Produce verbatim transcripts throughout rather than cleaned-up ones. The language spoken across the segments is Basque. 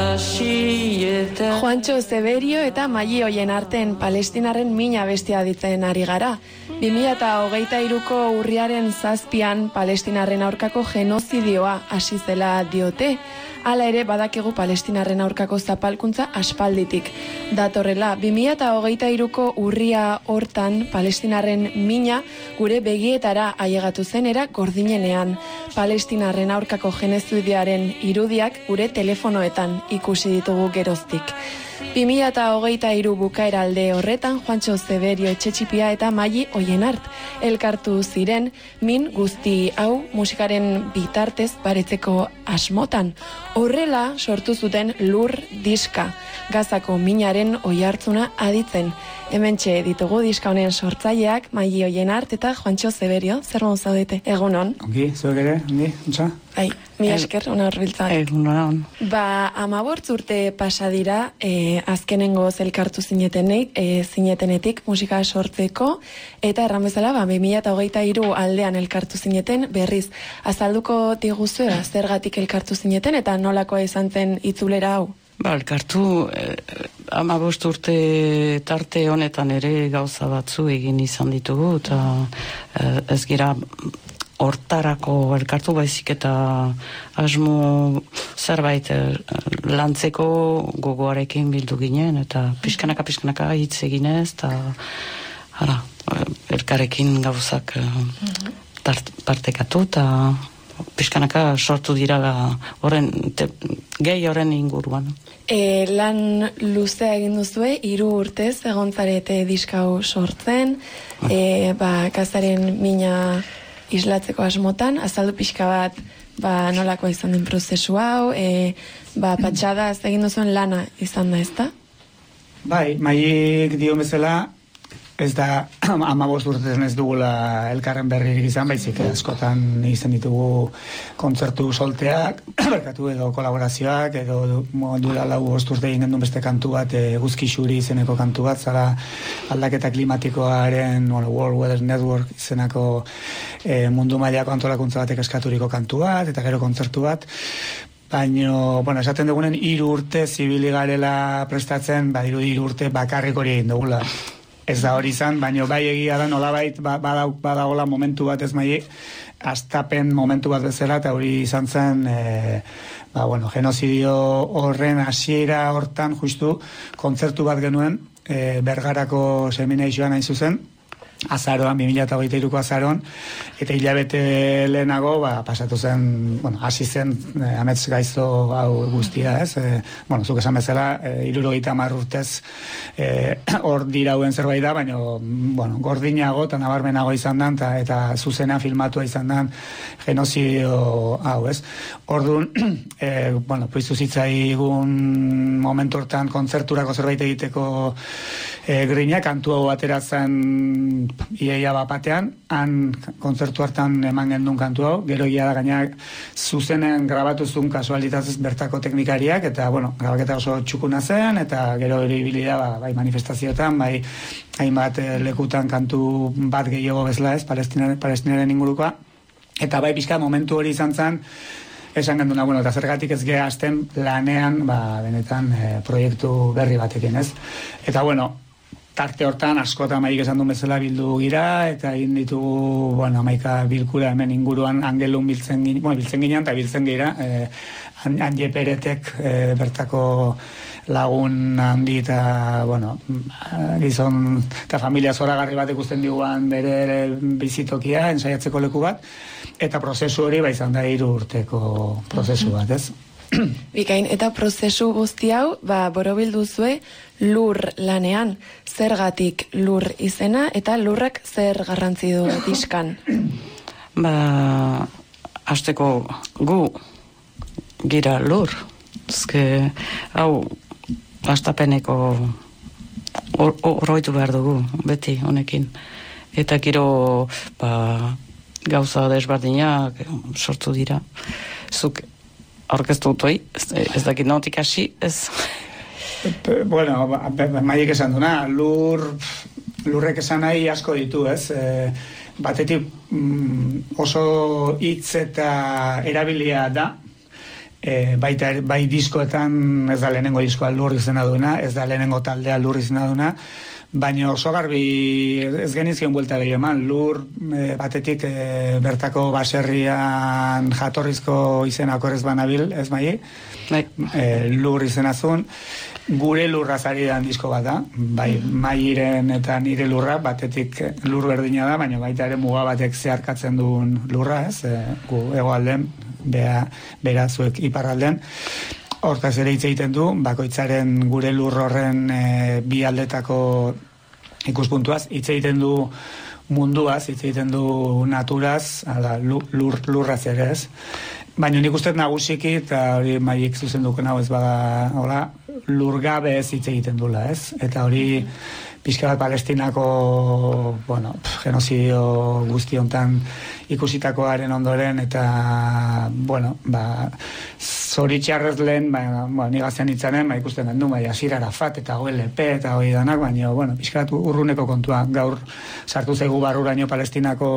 Juantxo Zeberio eta Maili Oien arten Palestinarren mina bestia ditzen ari gara. bi mila hogeita hiruko urriaren zazpian Palestinarren aurkako genozidioa hasi zela diote. Hala ere badakigu Palestinarren aurkako zapalkuntza aspalditik datorrela. bi mila hogeita hiruko urria hortan Palestinarren mina gure begietara ailegatu zen era gordinenean. Palestinarren aurkako genozidioaren irudiak gure telefonoetan ikusi ditugu geroztik. bi mila hogeita hiru bukaera alde horretan Juantxo Zeberio Etxetxipia eta Maili Oienart elkartu ziren min guzti hau musikaren bitartez baretzeko asmotan. Horrela sortu zuten Lur diska, Gazako minaren oihartzuna aditzen. Hementxe ditugu diska honen sortzaileak Maili Oienart eta Juantxo Zeberio. Zer moduz zaudete? Egunon. Ongi, zuek ere, ongi, ontsa? Bai, mi esker, ona horbiltzak. Egunon. Ba, amabortz urte pasa dira, e, azkenengo zelkartu zinetenek, e, zinetenetik musika sortzeko, eta erran bezala, ba, bi mila hogeita hiru aldean elkartu zineten, berriz, azalduko diguzue, zergatik elkartu zineten, eta nolakoa izan zen itzulera hau? Ba, elkartu, eh, amabost urte tarte honetan ere gauza batzu egin izan ditugu, eta eh, ez gira hortarako elkartu baizik eta asmo zerbait lantzeko gogoarekin bildu ginen, eta pixkanaka pixkanaka hitz eginez, eta ara, elkarrekin gauzak tart, partekatu, eta pixkanaka sortu dira horren, gehi horren inguruan. E, lan luzea egin duzue, hiru urtez egontzarete diskau sortzen, e, ba, Gazaren mina islatzeko asmotan, azaldu pixka bat ba, nolako izan den prozesu hau, e, ba, patxada egin duzuen lana izan da, ezta? Bai, Mailik dio bezala, ez da hamabost urtezen ez dugula elkarren berririk izan, baizik askotan izan ditugu kontzertu solteak, berkatu edo kolaborazioak, edo duela lau bost urte egin gendun beste kantu bat, e, Guzki Xuri izeneko kantu bat, zara aldaketa klimatikoaren bueno, World Weather Network izenako e, mundu mailako antolakuntza batek eskaturiko kantu bat, eta gero kontzertu bat. Baina, bueno, esaten dugunen hiru urte zibili garela prestatzen, badiru hiru urte bakarrik hori egin dugula. Ez da hori izan, baina bai egia da nolabait badagola momentu bat ez Maili, astapen momentu bat bezala, eta hori izan zen, e, ba, bueno, genozidio horren hasiera hortan, justu, kontzertu bat genuen, e, Bergarako seminazioan hain zuzen, azaroan, bi mila hogeita hiruko azaroan, eta hilabete lehenago, ba, pasatu zen, bueno, hasi zen, eh, amets gaizto hau guztia, ez? Eh, bueno, zuk esan bezala, eh, hirurogeita hamar urtez hor eh, dirauen zerbait da, baina, bueno, gordinago eta nabarmenago izan dan, ta, eta zuzena filmatua izan dan genozidio hau, ez? Orduan, eh, bueno, poizu zitzaigun momentu hortan kontzerturako zerbait egiteko eh, grina, kantu hau atera zen iaia bapatean, han kontzertu hartan eman gendun kantu hau, gero ia da gainak zuzenen grabatu zuen kasualitatez bertako teknikariak, eta, bueno, grabaketa oso txukuna zen, eta gero hori bilida, ba, bai manifestazioetan, bai hainbat eh, lekutan kantu bat gehiago bezala ez, palestinaren, palestinaren ingurukoa, eta bai pixka momentu hori izan zen, esan genduna, bueno, eta zergatik ez geha azten lanean, ba, benetan, eh, proiektu berri batekin, ez? Eta, bueno, tarte hortan askota Mailik esan duen bezala bildu gira, eta egin ditugu, bueno, amaika bilkura hemen inguruan angelun biltzen ginen, bueno, biltzen ginen, eta biltzen gira, eh, Anje Peretek eh, bertako lagun handi eta, bueno, gizon eta familia zoragarri bat ikusten diguan bere bizitokia, ensaiatzeko leku bat, eta prozesu hori ba izan da hiru urteko prozesu bat, ez? Bikain, eta prozesu guzti hau, ba, borobildu zue Lur lanean, zergatik Lur izena, eta Lurrak zer garrantzi du diskan? Ba, hasteko gu gira Lur. Ezke, hau, hastapeneko oroitu behar dugu, beti, honekin. Eta gero, ba, gauza desbardinak sortu dira. Zuk, aurkeztu utoi, ez, ez dakit nautik hasi, ez... Bueno, Mailik esan duna, lur, lurrek esan nahi asko ditu, ez? E, batetik mm, oso hitz eta erabilia da, E, baita, bai diskoetan ez da lehenengo diskoa lur izena duena, ez da lehenengo taldea lur izena duena, baina oso garbi ez genizkion buelta gehi eman, lur e, batetik e, bertako baserrian jatorrizko izenako ez banabil, ez mai, e, lur izenazun, gure lurra zari dan disko bat da, bai, mairen eta nire lurra, batetik lur berdina da, baina baita ere muga batek zeharkatzen duen lurra, ez, e, gu hegoalden, bera, bera zuek iparralden, hortaz ere hitz egiten du, bakoitzaren gure lur horren e, bi aldetako ikuspuntuaz, hitz egiten du munduaz, hitz egiten du naturaz, ala, lur, lurraz ere ez. Baina nik uste nagusiki, eta hori Maiek zuzenduko nago ez bada, hola, lurgabe ez hitz egiten dula, ez? Eta hori pixka bat Palestinako, bueno, genozidio guzti hontan ikusitakoaren ondoren, eta, bueno, ba, zoritxarrez lehen, ba, ba, nigazien hitzanen, ba, ikusten den du, ba, Yasir Arafat eta O L P eta hori danak, baina, bueno, pixka bat urruneko kontua, gaur sartu zaigu barruraino Palestinako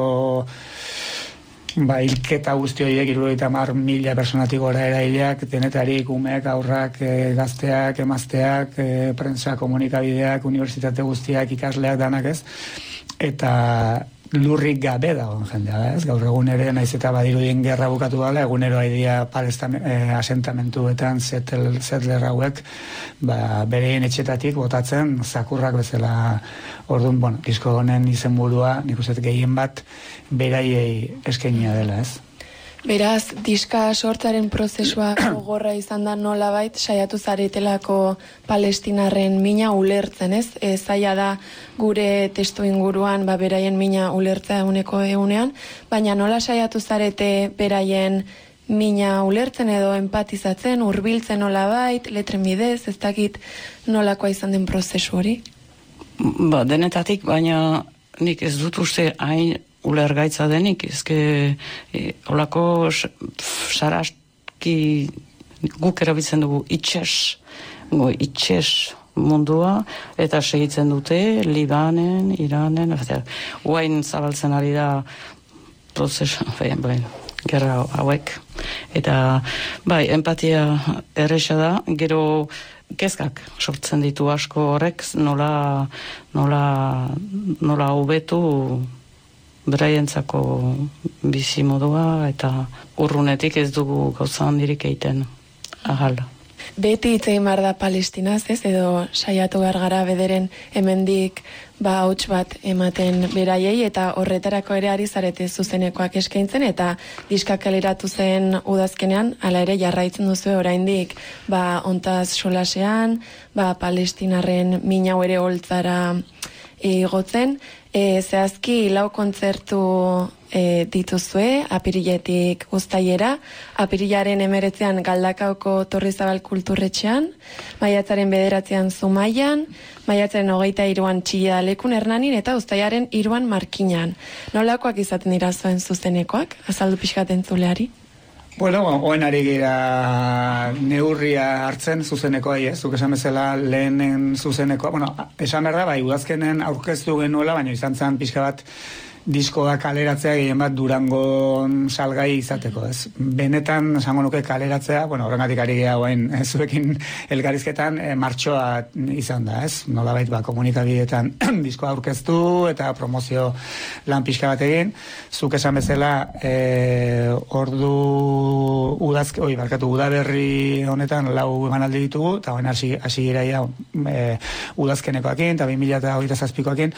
ba, hilketa guzti horiek, hirurogeita hamar mila personatik gora eraileak, denetarik, umeak, aurrak, e, gazteak, emazteak, e, prensa, komunikabideak, unibertsitate guztiak, ikasleak danak ez, eta lurrik gabe dagoen jendea, ez? Gaur egun ere, naiz eta badirudien gerra bukatu dala, egunero haidia e, asentamentuetan settler, settler hauek, ba, bereien etxetatik botatzen, zakurrak bezala. Orduan, bueno, disko honen izenburua, nik uste gehien bat, beraiei eskainia dela, ez? Beraz, diska sortzaren prozesua gogorra izan da nolabait, saiatu zaretelako palestinarren mina ulertzen, ez? E, zaila da gure testu inguruan, ba, beraien mina ulertzea eguneko egunean, baina nola saiatu zarete beraien mina ulertzen edo empatizatzen, hurbiltzen nolabait, letren bidez, ez dakit nolakoa izan den prozesu hori? Ba, denetatik, baina nik ez dut uste hain ulergaitza denik, ezke e, olako saraski guk erabiltzen dugu itxes, go, itxes mundua, eta segitzen dute Libanen, Iranen, guain zabaltzen ari da prozesu, behin, gerra hauek, eta bai, empatia erresa da, gero kezkak sortzen ditu asko horrek, nola nola nola hobetu beraientzako bizi modua, eta urrunetik ez dugu gauza handirik egiten ahala. Beti hitz egin behar da Palestinaz, ez? Edo saiatu behar gara bederen hemendik ba hauts bat ematen beraiei, eta horretarako ere ari zarete zuzenekoak eskaintzen, eta diska kaleratu zen udazkenean, hala ere jarraitzen duzu oraindik ba ontaz solasean, ba Palestinarren mina ere holtzara igotzen, e, zehazki lau kontzertu e, dituzue, apiriletik uztailera, apirilaren emeretzean Galdakaoko Torrizabal kulturretxean, maiatzaren bederatzean Zumaian, maiatzaren hogeita hiruan Txillalekun Hernanin, eta uztailaren hiruan Markinan. Nolakoak izaten dira zuen zuzenekoak? Azaldu pixkat entzuleari? Bueno, oen ari gira neurria hartzen zuzenekoa, ez? Zuk esan bezala lehenen zuzenekoa. Bueno, esan behar da, bai, udazkenen aurkeztu genuela, baina izan zen pixka bat diskoa kaleratzea gehien bat Durangon salgai izateko, ez? Benetan, esango nuke kaleratzea, bueno, horrengatik ari geha guain, zuekin elkarrizketan e, martxoa izan da, ez? Nolabait, ba, komunikabideetan diskoa aurkeztu eta promozio lan pixka bat egin. Zuk esan bezala, e, ordu udazke, oi, barkatu, udaberri honetan lau emanaldi ditugu, eta hoen hasi, hasi iraia e, udazkenekoakin, eta bi mila hogeita zazpikoakin,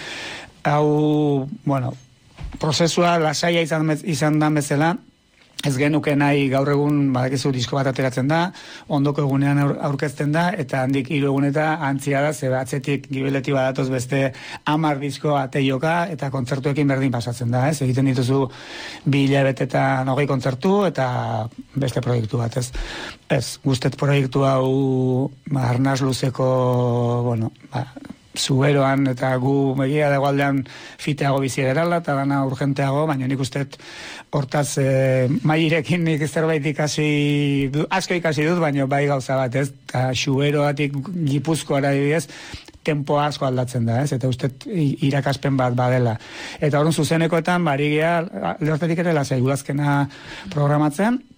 hau, bueno, prozesua lasaia izan, izan dan bezala, ez genuke nahi gaur egun badakizu disko bat ateratzen da, ondoko egunean aur, aurkezten da, eta handik hiru eguneta antzia da, ze atzetik gibeleti badatoz beste hamar disko ateioka, eta kontzertuekin berdin pasatzen da, ez? Egiten dituzu bi hilabetetan hogei kontzertu, eta beste proiektu bat, ez? Ez, guztet proiektu hau ba, arnaz luzeko, bueno, ba, zuberoan eta gu megia da egualdean fiteago bizi gerala eta dana urgenteago, baina nik usteet hortaz e, mairekin nik zerbait ikasi, asko ikasi dut, baina bai gauza bat, ez? Eta zuberoatik Gipuzkoara adibidez, tempo asko aldatzen da, ez? Eta usteet irakaspen bat badela. Eta horren zuzenekoetan, bari geha, lehortetik ere lasai udazkena programatzen,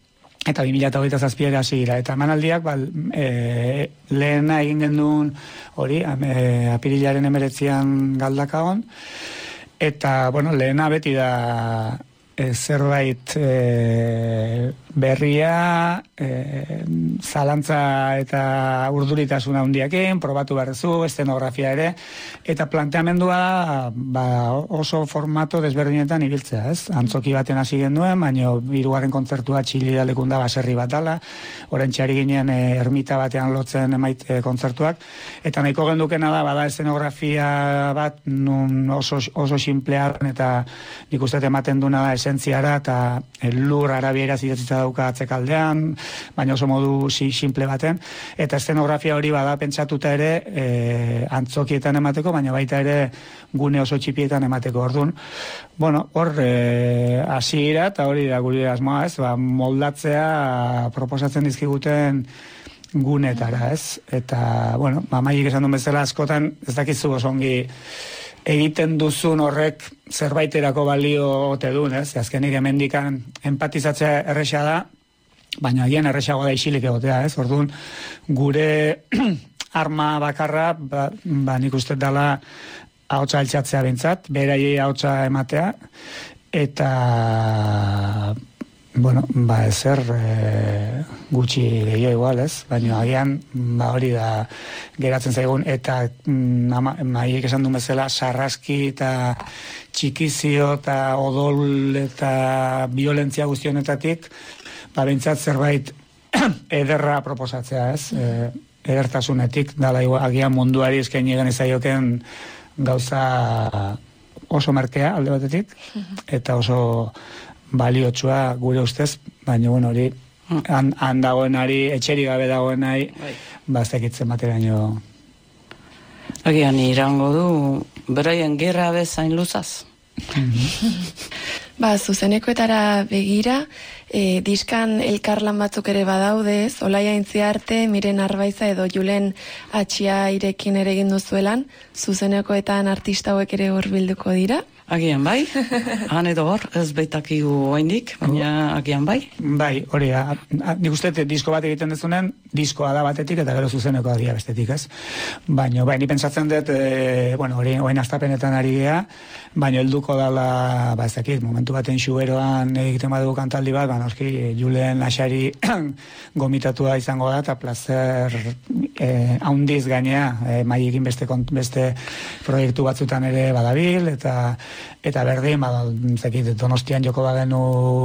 eta bi mila hogeita zazpiera hasi gira. Eta emanaldiak, ba, e, lehena egin genuen hori, e, apirilaren emeretzian Galdakaon, eta, bueno, lehena beti da e, zerbait e, berria, e, zalantza eta urduritasuna handiakin, probatu barrezu, estenografia ere, eta planteamendua ba, oso formato desberdinetan ibiltzea, ez? Antzoki baten hasi genuen, baina hirugarren kontzertua Txilida lekunda baserri bat dala, orentxe ari ginen e, ermita batean lotzen emait e, kontzertuak, eta nahiko gendukena da, bada estenografia bat nun oso, oso simplea, eta nik uste ematen duna da esentziara, eta lur arabieraz idatzita dauka atzekaldean, baina oso modu si, simple baten, eta estenografia hori bada pentsatuta ere e, antzokietan emateko, baina baita ere gune oso txipietan emateko. Orduan, bueno, hor hasi e, gira, eta hori da gure asmoa, ez, ba, moldatzea proposatzen dizkiguten gunetara, ez, eta, bueno, ba, Maiek esan duen bezala askotan, ez dakizu oso ongi egiten duzun horrek zerbaiterako balio ote duen, ez? Azkenik hemendikan empatizatzea erresa da, baina agian erresago da isilik egotea, ez? Orduan, gure arma bakarra, ba, ba nik uste dela ahotsa altxatzea bintzat, beraiei ahotsa ematea, eta bueno, ba ezer e, gutxi gehiago igual, ez? Baina agian ba hori da geratzen zaigun, eta mm, Maiek esan duen bezala sarraski eta txikizio eta odol eta violentzia guztionetatik ba bentsat zerbait ederra proposatzea, ez? E, edertasunetik dala agian munduari eskaini egin ezaioken gauza oso merkea alde batetik, eta oso baliotsua gure ustez, baina bueno, hori han, han dagoenari, etxeri gabe dagoenari, bazekitzen bateraino. Agian irango du, beraien gerra bezain luzaz. Ba, zuzenekoetara begira, e, diskan elkarlan batzuk ere badaude, Olaia Intziarte, Miren Arbaiza edo Julen Atxia irekin ere egin duzuelan, zuzenekoetan artista hauek ere hor bilduko dira? Agian bai, han edo hor, ez baitakigu oindik, baina agian bai. Bai, hori da, nik uste disko bat egiten dezunen, diskoa da batetik eta gero zuzenekoa dira bestetik, ez? Baina, bai, ni pentsatzen dut, e, bueno, hori oin astapenetan ari gea, baina helduko dala, ba ez dakit, momentu baten xuberoan egiten badugu kantaldi bat, ba noski Julen Axari gomitatua izango da, eta placer e, haundiz gainea, e, Maiekin beste, beste proiektu batzutan ere badabil, eta eta berdin, ba, zekit, Donostian joko bagenu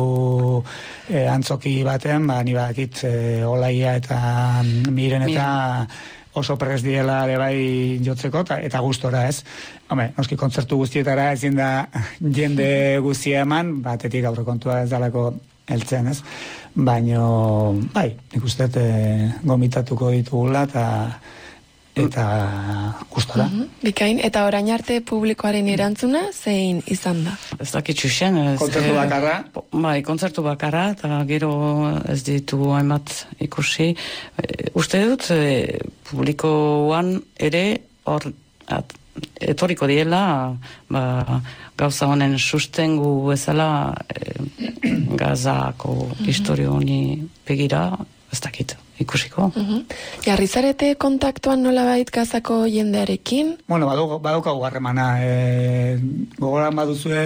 e, antzoki baten, ba, ni badakit e, Olaia eta Miren eta oso prez diela ere bai jotzeko, eta, eta gustora, ez? Hombre, noski kontzertu guztietara ezin da jende guztia eman, batetik aurrekontua ez dalako heltzen, ez? Baina, bai, nik uste e, gomitatuko ditugula, eta eta gustora. Uh-huh. Bikain, eta orain arte publikoaren erantzuna zein izan da? Ez dakitxu zen. Kontzertu bakarra? Bai, kontzertu bakarra, eta gero ez ditu hainbat ikusi. E, uste dut, e, publikoan ere hor at, etoriko diela, ba, gauza honen sustengu bezala e, Gazako historio honi begira, ez dakit. Ikusiko. Uh-huh. Jarrizarete kontaktuan nolabait Gazako jendearekin? Bueno, badaukagu harremana. E, gogoran baduzue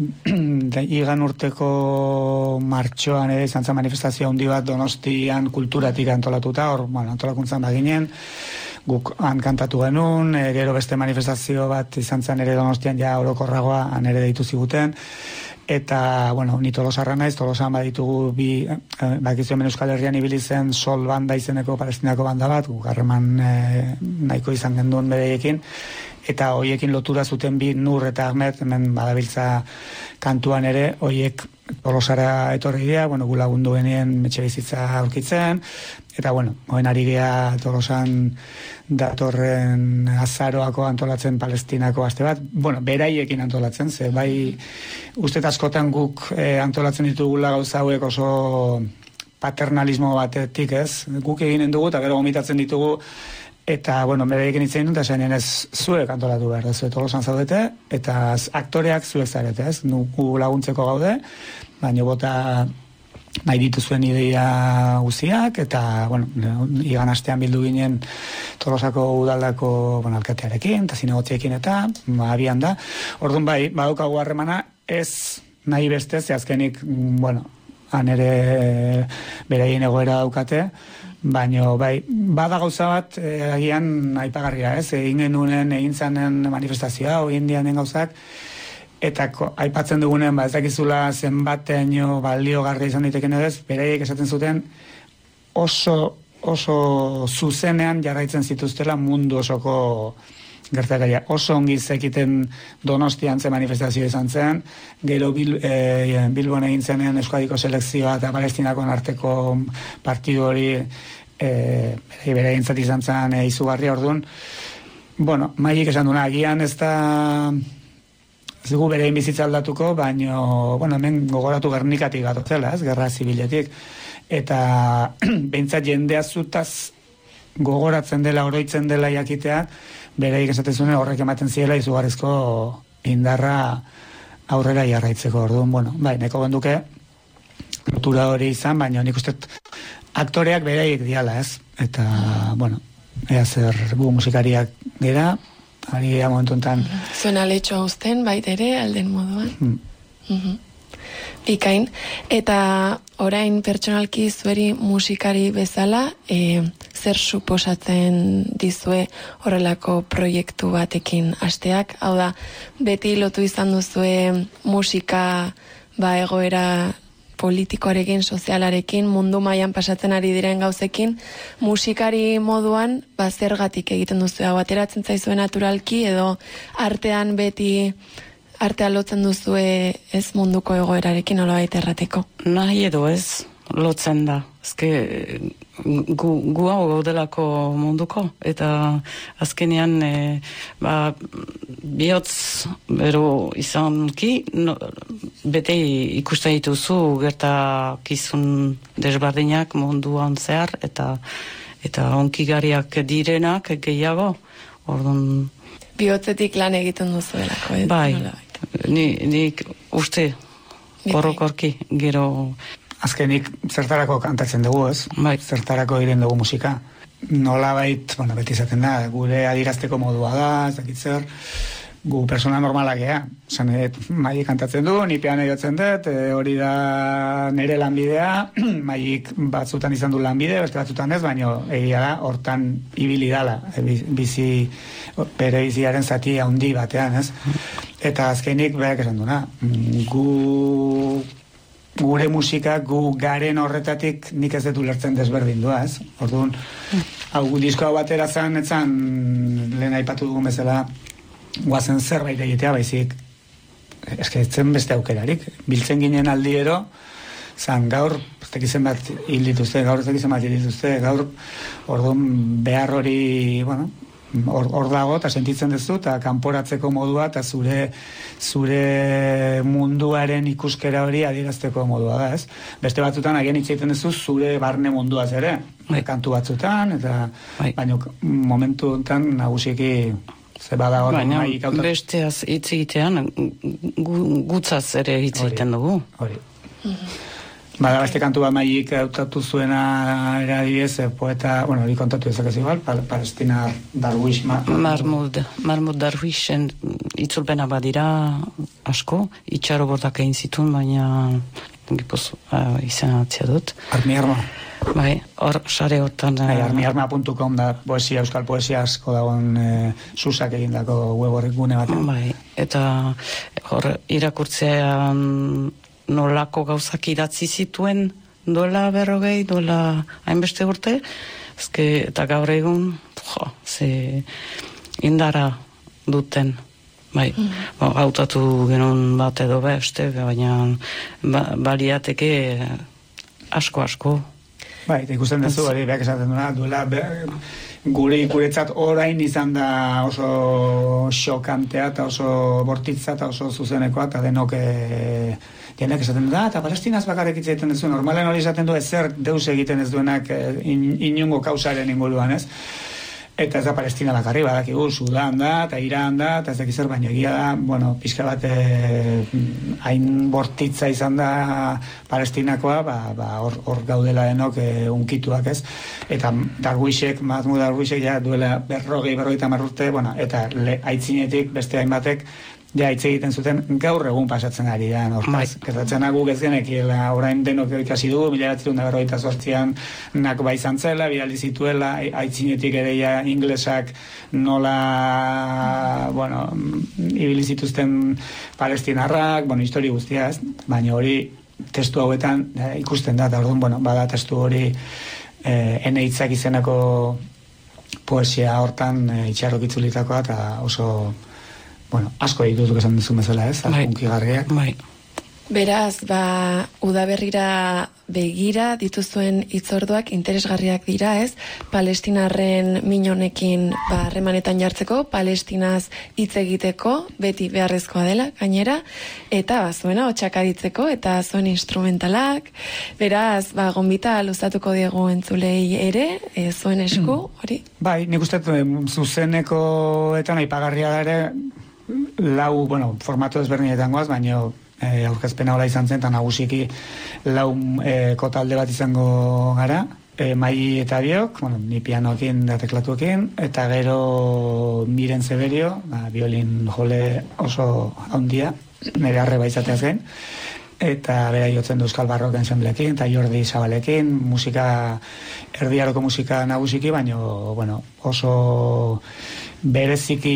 igan urteko martxoan ere izan zen manifestazio handi bat Donostian kulturatik antolatuta, hor, bueno, antolakuntzan baginen, guk han kantatu genuen, e, gero beste manifestazio bat izan zen ere Donostian ja orokorragoa, han ere deitu ziguten, eta, bueno, ni Tolosarra naiz, Tolosan baditugu bi, eh, bakizu hemen Euskal Herrian ibili zen Sol banda izeneko palestinako banda bat, guk harreman eh, nahiko izan genduen bereiekin, eta hoiekin lotura zuten bi Nur eta Ahmed, hemen badabiltza kantuan ere, hoiek Tolosara etorri dira, bueno, gu lagundu genien etxe bizitza aurkitzen, eta, bueno, hoen ari gea Tolosan datorren azaroako antolatzen Palestinako aste bat, bueno, beraiekin antolatzen, ze bai uste askotan guk eh, antolatzen ditugula gauza hauek oso paternalismo batetik, ez? Guk eginen dugu eta gero gomitatzen ditugu, eta, bueno, beraiekin itzein dut, eta zainen ez zuek antolatu behar, zuek Tolosan zaudete, eta aktoreak zuek zarete, ez? Nuku laguntzeko gaude, baina bota nahi dituzuen ideia guziak, eta, bueno, igan astean bildu ginen Tolosako udaldako, bueno, alkatearekin, eta zinegotziekin, eta, ba, abian da. Orduan bai, badaukagu harremana, ez nahi beste, ze azkenik, bueno, han ere beraien egoera daukate, baina, bai, bada gauza bat, eh, agian aipagarria, ez, egin genunen, egin zanen manifestazioa, egin dianen gauzak, eta ko, aipatzen dugunen, ba, ez dakizula zenbateño baliogarria izan diteken edez, beraiek esaten zuten oso, oso zuzenean jarraitzen zituztela mundu osoko gertakaria. Oso ongi zekiten Donostian ze manifestazio izan zen, gero bil, e, Bilbon egin zenean Euskadiko selekzioa eta Palestinakon arteko partidu hori e, bere egintzat izan zen e, izugarri orduan. Bueno, maik esan duna, agian ez da ez dugu bere bizitza aldatuko, baina, bueno, hemen gogoratu Gernikatik gatotzela, ez, gerra zibiletik, eta behintzat jendea zutaz gogoratzen dela, oroitzen dela jakitea, bereik esaten zuen horrek ematen ziela izugarrizko indarra aurrera jarraitzeko. Orduan, bueno, bai, neko genduke lotura hori izan, baina nik uste aktoreak bereik diala, ez? Eta, bueno, ea zer gu musikariak gera, ari gara momentu enten. Zuen aletxo hauzten, baita ere, alden moduan. Mm. Mm-hmm. Bikain, eta orain pertsonalki zueri musikari bezala, e, zer suposatzen dizue horrelako proiektu batekin hasteak? Hau da, beti lotu izan duzue musika ba egoera politikoarekin, sozialarekin, mundu mailan pasatzen ari diren gauzekin, musikari moduan, ba zergatik egiten duzue hau, ateratzen zaizue naturalki edo artean beti artea lotzen duzue ez munduko egoerarekin nolabait errateko? Nahi edo ez, lotzen da. Ezke, gu, gu hau gaudelako munduko, eta azkenean, e, ba, bihotz, bero izanki, no, bete ikusten dituzu gertakizun desbardinak munduan zehar, eta eta onkigariak direnak gehiago, orduan... Bihotzetik lan egiten duzuelako, ez? Bai. Ni, nik uste orokorki gero azkenik zertarako kantatzen dugu, ez? Bai. Zertarako egiten dugu musika. Nolabait, bueno, beti izaten da, gure adirazteko modua da, ez dakit zer, gu persona normalak ea. Zan, maik kantatzen du, ni piano jotzen dut, e, hori da nire lanbidea, maik batzutan izan du lanbide, beste batzutan ez, baina egia da, hortan ibili dala, e, bizi, bere biziaren zati handi batean, ez? Eta azkenik, behak esan duna, gu, gure musika, gu garen horretatik nik ez dut ulertzen desberdindua, ez? Orduan, hau disko hau batera zan, etzan, lehen aipatu dugun bezala, guazen zerbait egitea, baizik, eske etzen beste aukerarik, biltzen ginen aldiero, zan gaur, ez tekizen bat hil dituzte, gaur ez tekizen bat hil dituzte, gaur, orduan, behar hori, bueno, Hor, hor dago, eta sentitzen duzu, eta kanporatzeko modua, eta zure zure munduaren ikuskera hori adierazteko modua da, ez? Beste batzutan, agian hitz egiten duzu, zure barne munduaz ere, bai. Kantu batzutan, eta bai. Baina momentu enten nagusiki ze bada hor. Baina besteaz hitz egitean, gu, gutzaz ere hitz egiten dugu. Hori. Mm-hmm. Bada, beste kantu bat maik hautatu zuena eradibidez, poeta, bueno, hori kontatu ezak ez igual, Palestina Darwish. Ma, Mahmoud, Mahmoud Darwishen itzulpena badira asko, itxaro bortak egin zituen, baina gipoz, uh, izan atzia dut. Armi Arma. Bai, hor, sare hortan... Uh, armi arma puntu com da poesia, euskal poesia asko dagoen e, susak egindako web horrek gune batean. Bai, eta hor irakurtzean nolako gauzak idatzi zituen dola berrogei, dola hainbeste urte, ezke, eta gaur egun, jo, ze indara duten, bai, mm. ba, hautatu genuen bat edo beste, baina ba, baliateke asko-asko. Bai, eta ikusten duzu, hori behak esaten duena, duela, be, gure guretzat orain izan da oso xokantea, eta oso bortitza, eta oso zuzenekoa, eta denok e, jenek esaten du da, eta Palestinaz bakarrik hitz egiten duzu, normalen hori esaten du ezer deus egiten ez duenak in, inungo kausaren inguruan, ez? eta ez da Palestina bakarri, badakigu, Sudan da, eta Iran da, eta ez dakiz zer, baina egia da, bueno, pixka bat hain bortitza izan da Palestinakoa, ba, ba, hor, hor gaudela denok e, unkituak, ez? Eta Darwishek, Mahmoud Darwishek, ja, duela berrogei, berrogeita hamar urte, bueno, eta le, aitzinetik beste hainbatek, ja, hitz egiten zuten gaur egun pasatzen ari da, hortaz. Gertatzen guk ez genekiela, orain denok ikasi dugu, mila bederatziehun eta berrogeita zortzian nak bai izan zela, bidali zituela, aitzinetik ere ja inglesak nola, bueno, ibili zituzten palestinarrak, bueno, histori guztia, ez? Baina hori testu hauetan eh, ikusten da, eta orduan, bueno, bada testu hori eh, ene hitzak izenako poesia hortan eh, itxarrok itzulitakoa, eta oso... Bueno, asko dituzuk esan duzu bezala, ez? Hunkigarriak. Bai. Beraz, ba, udaberrira begira dituzuen hitzorduak interesgarriak dira, ez? Palestinarren minonekin ba, harremanetan jartzeko, Palestinaz hitz egiteko, beti beharrezkoa dela, gainera, eta ba, zuena hotxakaditzeko, eta zuen instrumentalak. Beraz, ba, gonbita luzatuko diegu entzulei ere, e, zuen esku, hori? Bai, nik uste zuzenekoetan aipagarria da ere, lau, bueno, formatu ezberdinetan goaz, baina e, aurkezpena hola izan zen, eta nagusiki lau e, kotalde bat izango gara, e, Mai eta biok, bueno, ni pianoekin da teklatuekin, eta gero Miren Zeberio, ba, biolin jole oso handia, nire arreba izateaz gain, eta bera jotzen du Euskal Barrok ensembleekin, eta Jordi Zabalekin, musika, erdiaroko musika nagusiki, baina, bueno, oso bereziki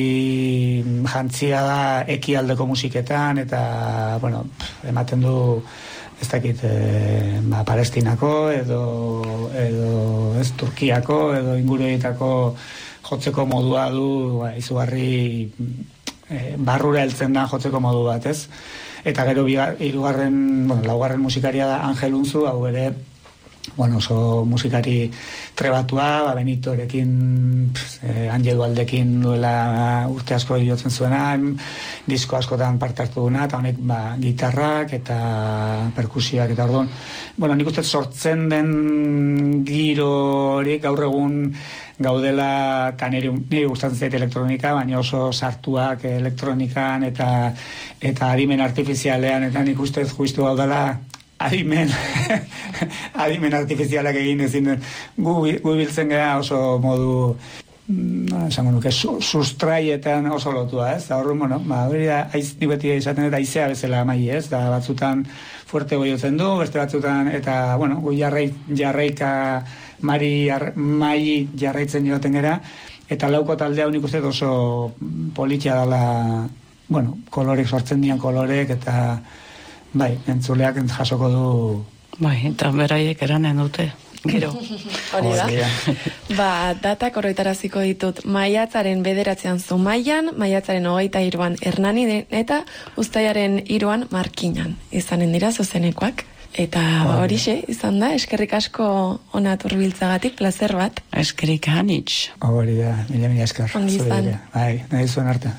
jantzia da ekialdeko musiketan, eta, bueno, ematen du, ez dakit, e, ba, Palestinako, edo, edo, ez, Turkiako, edo inguruetako jotzeko modua du, ba, izugarri e, barrura heltzen da jotzeko modu bat, ez? Eta gero bigar, irugarren, bueno, laugarren musikaria da Angel Unzu, hau ere, bueno, oso musikari trebatua, ba, Benitorekin, eh, Angelu Aldekin duela urte asko jotzen zuena, disko askotan parte hartu duna, eta honek, ba, gitarrak eta perkusioak, eta orduan, bueno, nik uste sortzen den giro hori gaur egun gaudela, eta niri, niri gustatzen zait elektronika, baina oso sartuak elektronikan eta eta adimen artifizialean, eta nik uste juistu gaudela adimen adimen artifizialak egin ezin den gu, gu biltzen gara oso modu no, esango nuke su, sustraietan oso lotua, ez? Da horren, bueno, ba, hori da, aiz, ni beti esaten eta aizea bezala mai, ez? Da batzutan fuerte goiotzen du, beste batzutan, eta, bueno, gu jarrai, jarraika mari, ar, mai jarraitzen joaten gara, eta lauko taldea unik uste oso politia dela, bueno, kolorek sortzen dian kolorek, eta bai, entzuleak jasoko du... Bai, eta beraiek eranen dute, gero. Hori da. Ba, datak horretaraziko ditut. Maiatzaren bederatzean Zumaian, maiatzaren hogeita hiruan Hernanin, eta uztailaren hiruan Markinan. Izanen dira zuzenekoak. Eta horixe, izan da, eskerrik asko ona turbiltzagatik, placer bat. Eskerrik anitz. Hori da, mila mila esker. Ongi izan. Bai, nahi zuen arte.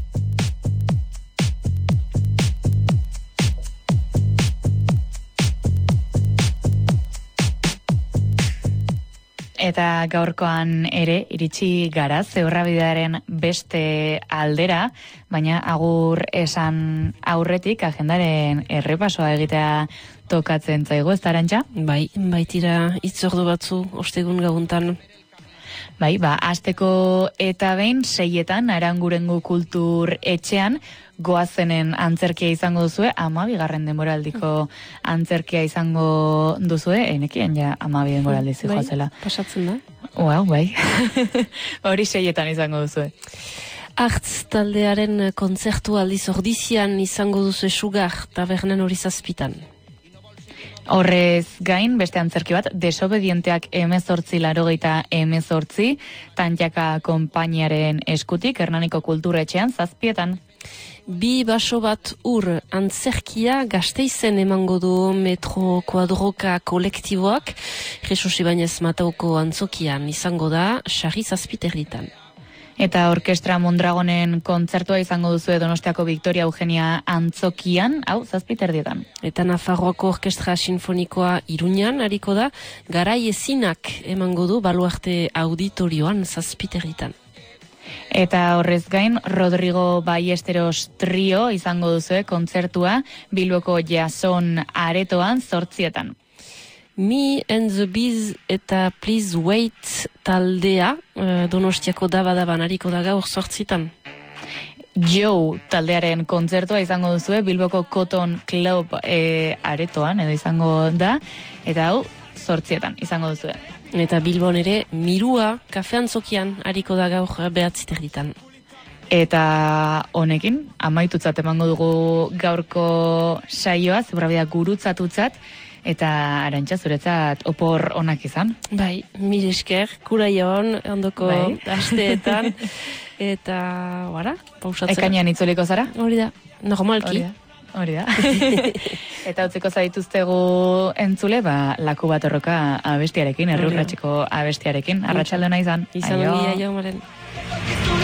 Eta gaurkoan ere iritsi gara Zeurrabidearen beste aldera, baina agur esan aurretik agendaren errepasoa egitea tokatzen zaigu, ez da, Arantxa? Bai, baitira hitzordu batzu ostegun gauuntan. Bai, ba, asteko eta behin seietan Arangurengo Kultur Etxean goazenen antzerkia izango duzue, amabigarren denboraldiko antzerkia izango duzue, enekien ja amabi denboraldi zijoazela. Bai, pasatzen da. Wow, bai. Hori seietan izango duzue. Artz taldearen kontzertu aldiz ordizian izango duzue Sugar, tabernan hori zazpitan. Horrez gain, beste antzerki bat, Desobedienteak emezortzi larogeita emezortzi, Tantxaka konpainiaren eskutik, Hernaniko Kulturetxean, zazpietan. Bi baso bat ur antzerkia Gasteizen emango du Metro Kuadroka kolektiboak, Jesus Ibanez Matauko antzokian izango da, sarri zazpiterritan. Eta Orkestra Mondragonen kontzertua izango duzu Donostiako Victoria Eugenia Antzokian, hau, zazpiterdietan. Eta Nafarroako Orkestra Sinfonikoa Iruñan hariko da, garai ezinak emango du Baluarte Auditorioan zazpiterritan. Eta horrez gain, Rodrigo Ballesteros trio izango duzu kontzertua Bilboko Jason Aretoan zortzietan. Me and the Bees eta Please Wait taldea Donostiako daba-daban hariko da gaur zortzitan. Joe taldearen kontzertua izango duzu Bilboko Cotton Club e, aretoan edo izango da, eta hau zortzietan izango duzu. Eta Bilbon ere Mirua kafeantzokian hariko da gaur behatziterritan. Eta honekin, amaitutzat emango dugu gaurko saioa, zebrabea gurutzatutzat, eta Arantxa zuretzat opor onak izan. Bai, mil esker, kuraion, ondoko bai. Asteetan, eta, bara, pausatzen. Ekainean itzuliko zara? Hori da, normalki. Hori da. Eta utziko zaituztegu entzule, ba, laku bat horroka abestiarekin, errurratxeko abestiarekin. Arratsalde ona izan. Izan ongi, aio, maren.